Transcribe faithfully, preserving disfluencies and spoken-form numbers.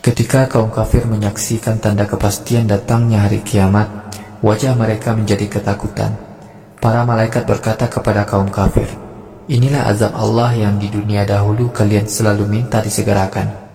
Ketika kaum kafir menyaksikan tanda kepastian datangnya hari kiamat, wajah mereka menjadi ketakutan. Para malaikat berkata kepada kaum kafir, "Inilah azab Allah yang di dunia dahulu kalian selalu minta disegerakan."